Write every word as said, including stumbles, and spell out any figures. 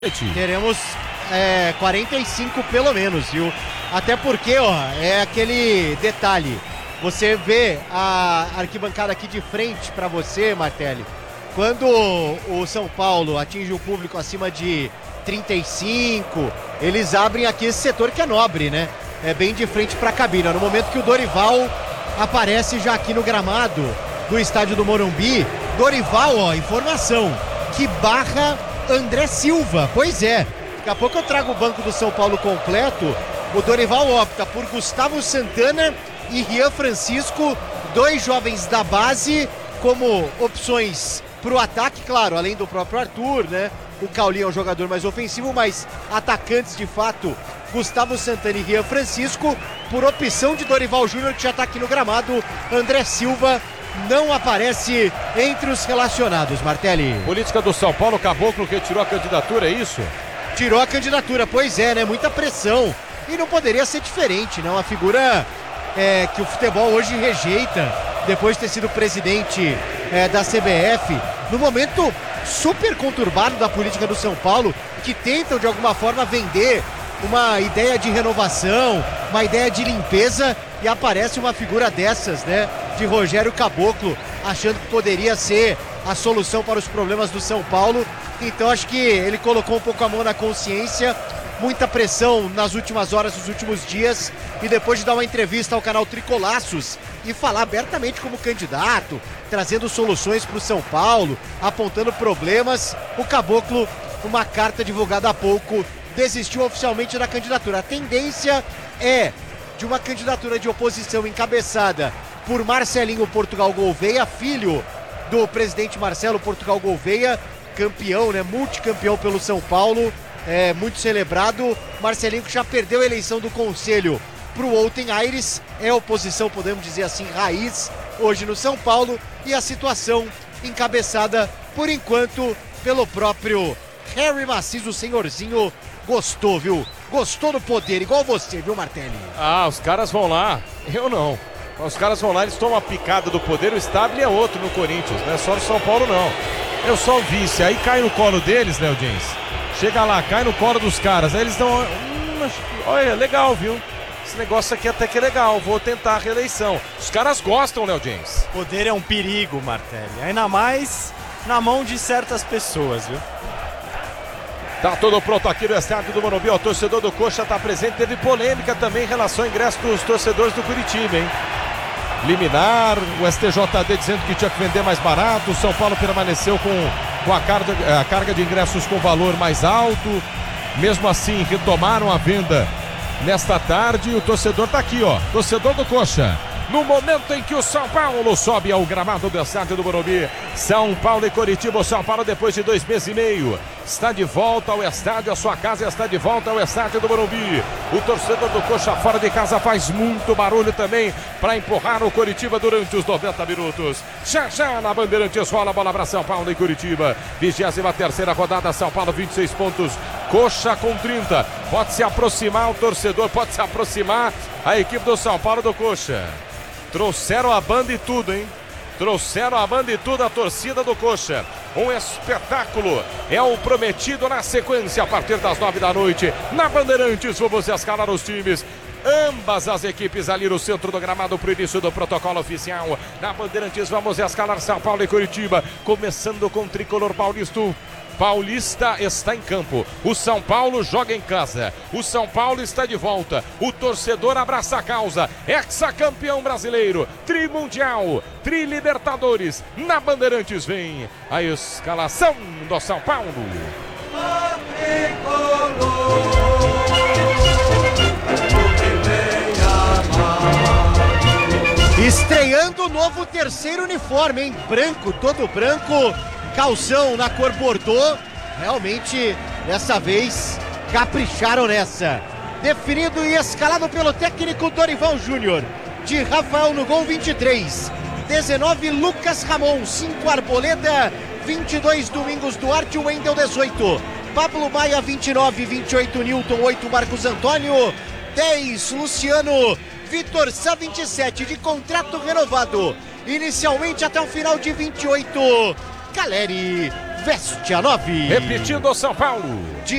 Teremos é, quarenta e cinco pelo menos, viu? Até porque, ó, é aquele detalhe. Você vê a arquibancada aqui de frente para você, Martelli. Quando o São Paulo atinge o público acima de trinta e cinco, eles abrem aqui esse setor que é nobre, né? É bem de frente para a cabine. No momento que o Dorival aparece já aqui no gramado do estádio do Morumbi, Dorival, ó, informação, que barra André Silva. Pois é, daqui a pouco eu trago o banco do São Paulo completo. O Dorival opta por Gustavo Santana e Rian Francisco, dois jovens da base, como opções para o ataque, claro, além do próprio Arthur, né? O Cauli é um jogador mais ofensivo, mas atacantes de fato, Gustavo Santana e Rian Francisco. Por opção de Dorival Júnior, que já está aqui no gramado, André Silva não aparece entre os relacionados, Martelli. Política do São Paulo, Caboclo que tirou a candidatura, é isso? Tirou a candidatura, pois é, né? Muita pressão. E não poderia ser diferente, né? Uma figura é, que o futebol hoje rejeita, depois de ter sido presidente é, da C B F, no momento super conturbado da política do São Paulo, que tentam de alguma forma vender uma ideia de renovação, uma ideia de limpeza, e aparece uma figura dessas, né? De Rogério Caboclo, achando que poderia ser a solução para os problemas do São Paulo. Então acho que ele colocou um pouco a mão na consciência, muita pressão nas últimas horas, nos últimos dias, e depois de dar uma entrevista ao canal Tricolaços e falar abertamente como candidato, trazendo soluções para o São Paulo, apontando problemas, o Caboclo, uma carta divulgada há pouco, desistiu oficialmente da candidatura. A tendência é de uma candidatura de oposição encabeçada por Marcelinho Portugal Gouveia, filho do presidente Marcelo Portugal Gouveia, campeão, né, multicampeão pelo São Paulo, é, muito celebrado. Marcelinho que já perdeu a eleição do Conselho para o Outen Aires, é oposição, podemos dizer assim, raiz, hoje no São Paulo, e a situação encabeçada, por enquanto, pelo próprio Harry Maciz, o senhorzinho. Gostou, viu? Gostou do poder, igual você, viu, Martelli? Ah, os caras vão lá, eu não. Os caras vão lá, eles tomam a picada do poder, o Stable é outro no Corinthians, não é só no São Paulo, não. Eu sou o vice, aí cai no colo deles, né, James? Chega lá, cai no colo dos caras, aí eles dão... Hum, olha, legal, viu? Esse negócio aqui até que é legal, vou tentar a reeleição. Os caras gostam, Léo James. Poder é um perigo, Martelli, ainda mais na mão de certas pessoas, viu? Tá tudo pronto aqui no estádio do Morumbi. O torcedor do Coxa tá presente. Teve polêmica também em relação ao ingresso dos torcedores do Curitiba, hein? Liminar, o S T J D dizendo que tinha que vender mais barato. O São Paulo permaneceu com, com a, carga, a carga de ingressos com valor mais alto. Mesmo assim, retomaram a venda nesta tarde. E o torcedor tá aqui, ó. Torcedor do Coxa. No momento em que o São Paulo sobe ao gramado do estádio do Morumbi, São Paulo e Coritiba, o São Paulo depois de dois meses e meio está de volta ao estádio, a sua casa está de volta ao estádio do Morumbi. O torcedor do Coxa fora de casa faz muito barulho também para empurrar o Coritiba durante os noventa minutos. Já já na Bandeirantes rola a bola para São Paulo e Coritiba. vigésima terceira rodada, São Paulo vinte e seis pontos, Coxa com trinta. Pode se aproximar o torcedor, pode se aproximar a equipe do São Paulo do Coxa. Trouxeram a banda e tudo, hein? Trouxeram a banda e tudo, a torcida do Coxa. Um espetáculo é o prometido na sequência a partir das nove da noite. Na Bandeirantes, vamos escalar os times. Ambas as equipes ali no centro do gramado para o início do protocolo oficial. Na Bandeirantes, vamos escalar São Paulo e Curitiba. Começando com o tricolor paulista. Paulista está em campo, o São Paulo joga em casa, o São Paulo está de volta, o torcedor abraça a causa, hexacampeão brasileiro, trimundial, trilibertadores, na Bandeirantes vem a escalação do São Paulo. Estreando o novo terceiro uniforme, hein? Branco, todo branco, calção na cor Bordeaux. Realmente, dessa vez, capricharam nessa. Definido e escalado pelo técnico Dorival Júnior. De Rafael no gol, vinte e três. dezenove, Lucas Ramon. cinco, Arboleda. vinte e dois, Domingos Duarte. Wendel, dezoito. Pablo Maia, vinte e nove. vinte e oito, Newton. oito, Marcos Antônio. dez, Luciano. Vitor Sá, vinte e sete, de contrato renovado. Inicialmente até o final de vinte e oito. Caleri, veste a nove. Repetindo, São Paulo.